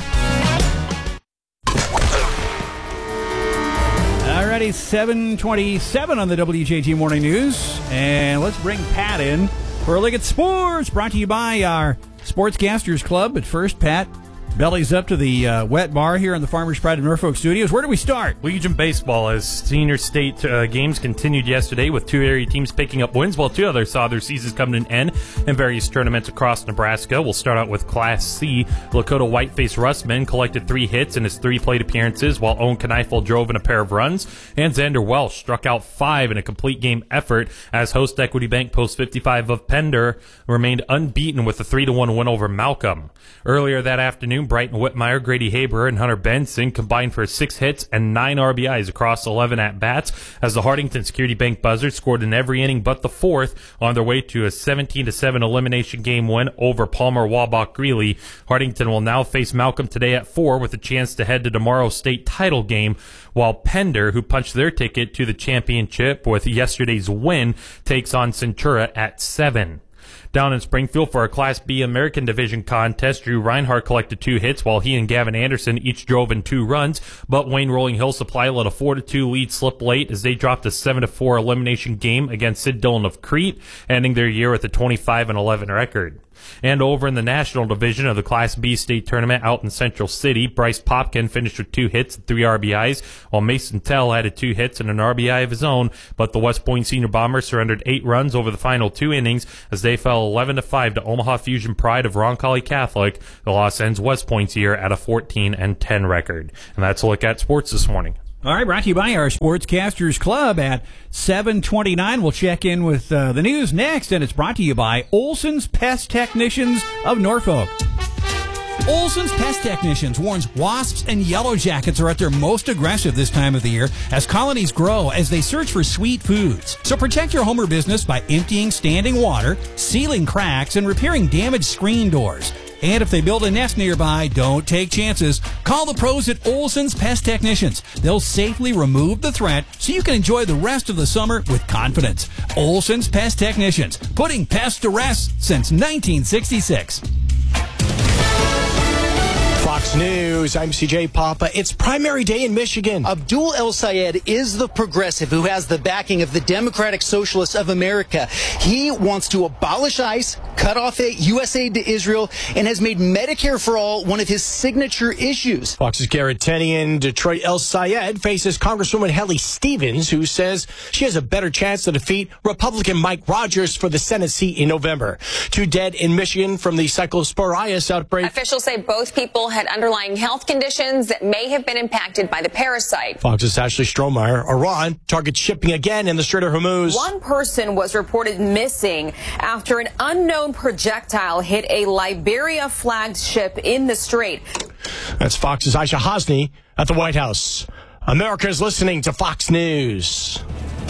Alrighty, seven twenty-seven on the W J G Morning News. And let's bring Pat in for a look at sports, brought to you by our Sportscasters Club. But first, Pat, Bellies up to the uh, wet bar here in the Farmers Pride of Norfolk studios. Where do we start? Legion Baseball, as senior state uh, games continued yesterday with two area teams picking up wins, while two others saw their seasons come to an end in various tournaments across Nebraska. We'll start out with Class C. Lakota Whiteface Russman collected three hits in his three plate appearances, while Owen Kneifel drove in a pair of runs, and Xander Welsh struck out five in a complete game effort as host Equity Bank Post fifty-five of Pender remained unbeaten with a three to one win over Malcolm. Earlier that afternoon, Brighton Whitmire, Grady Haber, and Hunter Benson combined for six hits and nine R B Is across eleven at-bats as the Hardington Security Bank Buzzards scored in every inning but the fourth on their way to a seventeen to seven elimination game win over Palmer Wabach Greeley. Hardington will now face Malcolm today at four with a chance to head to tomorrow's state title game, while Pender, who punched their ticket to the championship with yesterday's win, takes on Centura at seven. Down in Springfield for a Class B American Division contest, Drew Reinhardt collected two hits while he and Gavin Anderson each drove in two runs, but Wayne Rolling Hill Supply let a four to two lead slip late as they dropped a seven to four elimination game against Sid Dillon of Crete, ending their year with a twenty-five and eleven record. And over in the National Division of the Class B state tournament out in Central City, Bryce Popkin finished with two hits and three R B Is, while Mason Tell added two hits and an R B I of his own, but the West Point Senior Bombers surrendered eight runs over the final two innings as they fell eleven to five to Omaha Fusion Pride of Roncalli Catholic. The loss ends West Point's year at a fourteen and ten record. And that's a look at sports this morning. All right, brought to you by our Sportscasters Club at seven twenty-nine. We'll check in with uh, the news next, and it's brought to you by Olson's Pest Technicians of Norfolk. Olson's Pest Technicians warns wasps and yellow jackets are at their most aggressive this time of the year as colonies grow as they search for sweet foods. So protect your home or business by emptying standing water, sealing cracks, and repairing damaged screen doors. And if they build a nest nearby, don't take chances. Call the pros at Olson's Pest Technicians. They'll safely remove the threat so you can enjoy the rest of the summer with confidence. Olson's Pest Technicians, putting pests to rest since nineteen sixty-six. Fox News, I'm C J Papa. It's primary day in Michigan. Abdul El-Sayed is the progressive who has the backing of the Democratic Socialists of America. He wants to abolish ICE, cut off U S aid to Israel, and has made Medicare for All one of his signature issues. Fox's Garrett Tenney in Detroit. El-Sayed faces Congresswoman Helly Stevens, who says she has a better chance to defeat Republican Mike Rogers for the Senate seat in November. Two dead in Michigan from the Cyclosporias outbreak. Officials say both people had underlying health conditions that may have been impacted by the parasite. Fox's Ashley Strohmeyer. Iran targets shipping again in the Strait of Hormuz. One person was reported missing after an unknown projectile hit a Liberia-flagged ship in the strait. That's Fox's Aisha Hosni at the White House. America is listening to Fox News.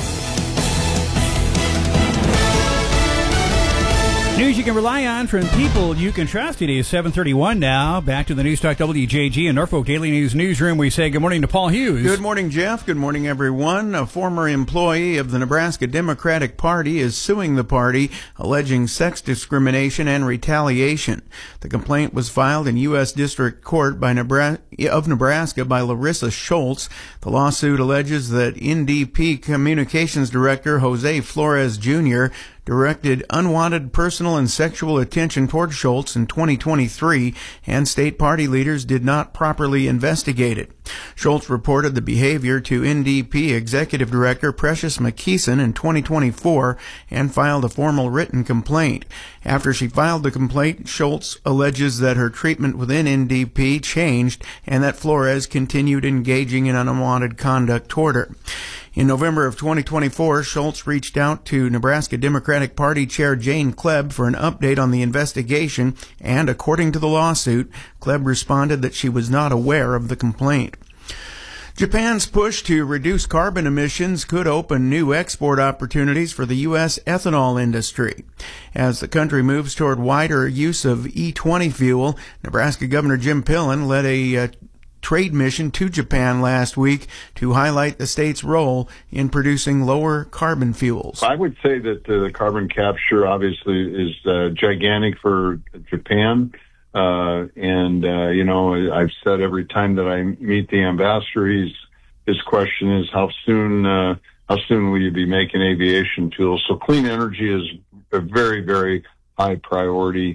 News you can rely on from people you can trust. It is seven thirty-one now. Back to the News Talk W J G and Norfolk Daily News newsroom. We say good morning to Paul Hughes. Good morning, Jeff. Good morning, everyone. A former employee of the Nebraska Democratic Party is suing the party, alleging sex discrimination and retaliation. The complaint was filed in U S District Court by Nebraska, of Nebraska by Larissa Schultz. The lawsuit alleges that N D P Communications Director Jose Flores Junior directed unwanted personal and sexual attention toward Schultz in twenty twenty-three, and state party leaders did not properly investigate it. Schultz reported the behavior to N D P Executive Director Precious McKeeson in twenty twenty-four and filed a formal written complaint. After she filed the complaint, Schultz alleges that her treatment within N D P changed and that Flores continued engaging in unwanted conduct toward her. In November of twenty twenty-four, Schultz reached out to Nebraska Democratic Party Chair Jane Klebb for an update on the investigation, and according to the lawsuit, Klebb responded that she was not aware of the complaint. Japan's push to reduce carbon emissions could open new export opportunities for the U S ethanol industry. As the country moves toward wider use of E twenty fuel, Nebraska Governor Jim Pillen led a uh, trade mission to Japan last week to highlight the state's role in producing lower carbon fuels. I would say that uh, the carbon capture obviously is uh, gigantic for Japan. Uh, and, uh, you know, I've said every time that I meet the ambassador, he's, his question is how soon, uh, how soon will you be making aviation fuel? So clean energy is a very, very high priority.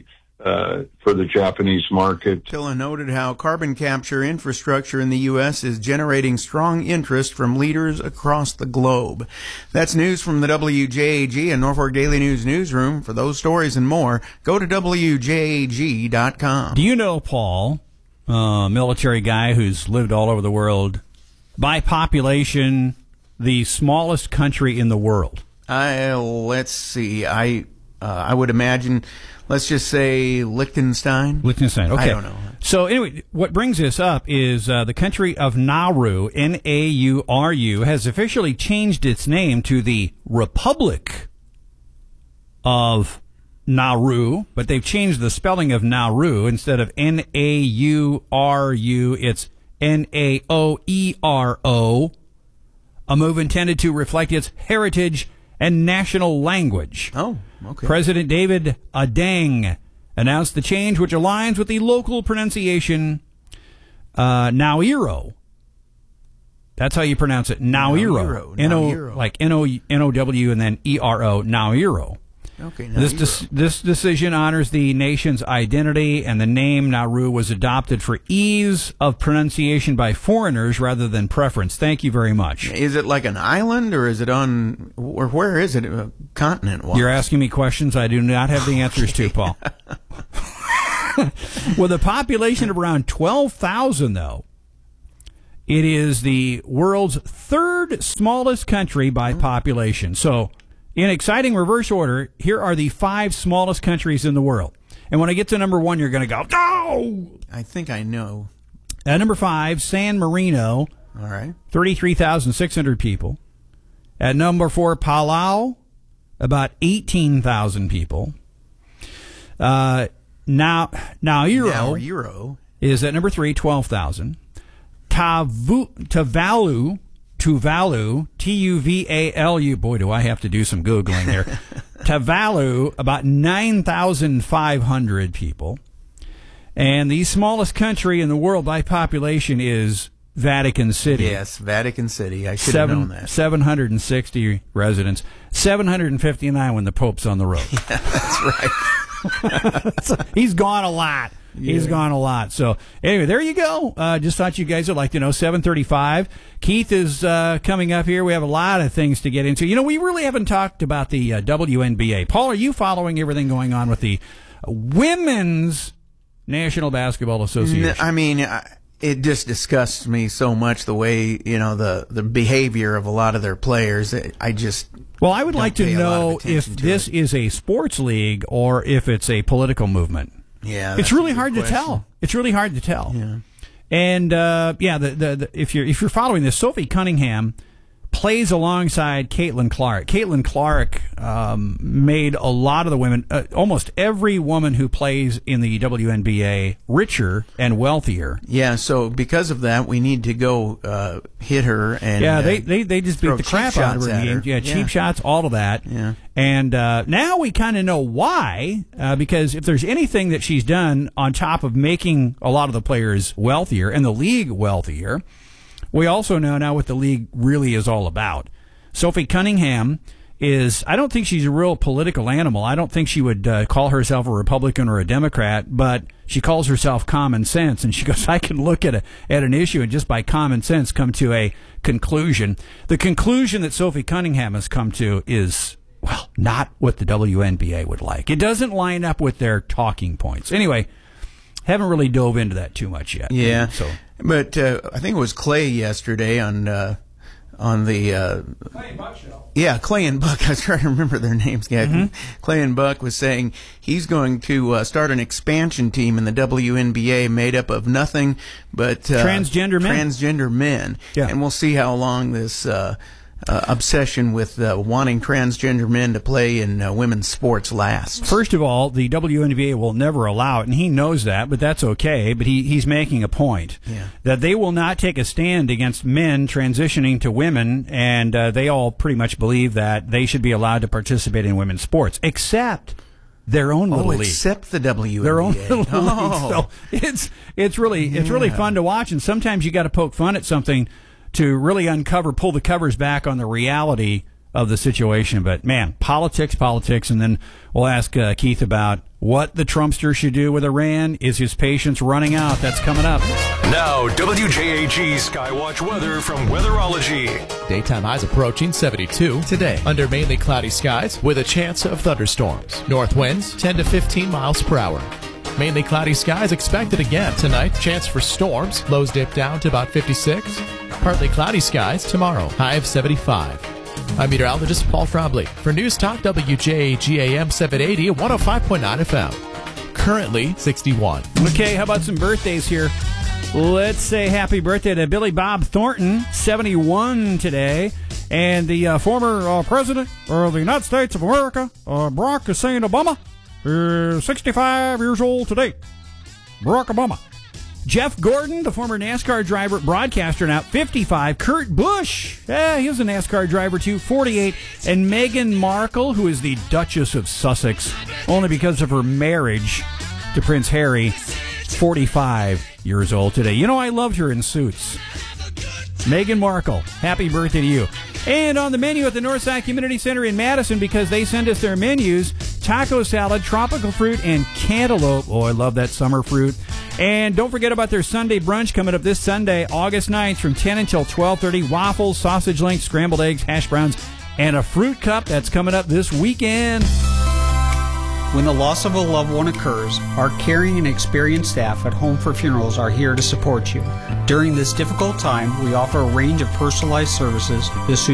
uh, for the Japanese market. Tilla noted how carbon capture infrastructure in the U S is generating strong interest from leaders across the globe. That's news from the W J A G and Norfolk Daily News newsroom. For those stories and more, go to W J A G dot com. Do you know, Paul, a military guy who's lived all over the world, by population, the smallest country in the world? I, let's see. I uh, I would imagine, let's just say Liechtenstein. Liechtenstein, okay. I don't know. So anyway, what brings this up is uh, the country of Nauru, N A U R U, has officially changed its name to the Republic of Nauru, but they've changed the spelling of Nauru. Instead of N A U R U, it's N A O E R O, a move intended to reflect its heritage and national language. Oh, okay. President David Adang announced the change, which aligns with the local pronunciation uh, Nauiro. That's how you pronounce it, Nauiro. Nauiro. N O Nauiro. like N O N O W and then E R O, Nauiro. Okay, This des- this decision honors the nation's identity, and the name Nauru was adopted for ease of pronunciation by foreigners rather than preference. Thank you very much. Is it like an island, or is it on, or where is it, uh, continent-wise? You're asking me questions I do not have the answers to, Paul. With a population of around twelve thousand, though, it is the world's third smallest country by population. So, in exciting reverse order, here are the five smallest countries in the world. And when I get to number one, you're going to go, no! I think I know. At number five, San Marino. All right. thirty-three thousand six hundred people. At number four, Palau, about eighteen thousand people. Uh, now, Nauru, Nauru is at number three, twelve thousand. Tavu, Tuvalu, Tuvalu, T U V A L U. Boy, do I have to do some Googling here. Tuvalu, about nine thousand five hundred people. And the smallest country in the world by population is Vatican City. Yes, Vatican City. I should Seven, have known that. seven hundred sixty residents. seven hundred fifty-nine when the Pope's on the road. Yeah, that's right. So he's gone a lot. He's Yeah. gone a lot. So anyway, there you go. Uh, just thought you guys would like to know. seven thirty-five. Keith is uh, coming up here. We have a lot of things to get into. You know, we really haven't talked about the uh, W N B A. Paul, are you following everything going on with the Women's National Basketball Association? N- I mean, I, it just disgusts me so much, the way, you know, the, the behavior of a lot of their players. I just Well, I would like to pay a lot of know if attention to this it. is a sports league or if it's a political movement. Yeah, it's that's a really good hard question. to tell. It's really hard to tell. Yeah. And uh, yeah, the, the, the, if you're if you're following this, Sophie Cunningham plays alongside Caitlin Clark. Caitlin Clark um, made a lot of the women, uh, almost every woman who plays in the W N B A, richer and wealthier. Yeah, so because of that, we need to go uh, hit her and Yeah, uh, they, they, they just beat throw the cheap crap out of shots her in at the game. her. Yeah, cheap shots, all of that. Yeah. And uh, now we kind of know why, uh, because if there's anything that she's done on top of making a lot of the players wealthier and the league wealthier, we also know now what the league really is all about. Sophie Cunningham is, I don't think she's a real political animal. I don't think she would uh, call herself a Republican or a Democrat, but she calls herself common sense. And she goes, I can look at a, at an issue and just by common sense come to a conclusion. The conclusion that Sophie Cunningham has come to is, well, not what the W N B A would like. It doesn't line up with their talking points. Anyway, haven't really dove into that too much yet. Yeah. So, But uh, I think it was Clay yesterday on uh, on the uh, Clay and Buck show. Yeah, Clay and Buck. I was trying to remember their names. Yeah, Mm-hmm. Clay and Buck was saying he's going to uh, start an expansion team in the W N B A made up of nothing but uh, Transgender men. Transgender men. Yeah. And we'll see how long this uh, uh, obsession with uh, wanting transgender men to play in uh, women's sports lasts. First of all, the W N B A will never allow it, and he knows that, but that's okay. But he, he's making a point Yeah. that they will not take a stand against men transitioning to women, and uh, they all pretty much believe that they should be allowed to participate in women's sports, except their own little Oh, league. except the W N B A. Their own little Oh. league. So it's it's really it's really Yeah. fun to watch, and sometimes you got to poke fun at something to really uncover, pull the covers back on the reality of the situation. But, man, politics, politics, and then we'll ask uh, Keith about what the Trumpster should do with Iran. Is his patience running out? That's coming up. Now, W J A G Skywatch weather from Weatherology. Daytime highs approaching seventy-two today under mainly cloudy skies with a chance of thunderstorms. North winds ten to fifteen miles per hour. Mainly cloudy skies expected again tonight. Chance for storms. Lows dip down to about fifty-six. Partly cloudy skies tomorrow. High of seventy-five. I'm meteorologist Paul Frobley for News Talk W J A G A M seven eighty at one oh five point nine F M. Currently sixty-one. Okay, how about some birthdays here? Let's say happy birthday to Billy Bob Thornton, seventy-one today. And the uh, former uh, president of the United States of America, uh, Barack Hussein Obama, is sixty-five years old today. Barack Obama. Jeff Gordon, the former NASCAR driver, broadcaster, now fifty-five. Kurt Busch, yeah, he was a NASCAR driver too, forty-eight. And Meghan Markle, who is the Duchess of Sussex, only because of her marriage to Prince Harry, forty-five years old today. You know, I loved her in Suits. Meghan Markle, happy birthday to you. And on the menu at the Northside Community Center in Madison, because they send us their menus, taco salad, tropical fruit, and cantaloupe. Oh, I love that summer fruit. And don't forget about their Sunday brunch coming up this Sunday, August ninth, from ten until twelve thirty. Waffles, sausage links, scrambled eggs, hash browns, and a fruit cup. That's coming up this weekend. When the loss of a loved one occurs, our caring and experienced staff at Home for Funerals are here to support you. During this difficult time, we offer a range of personalized services to suit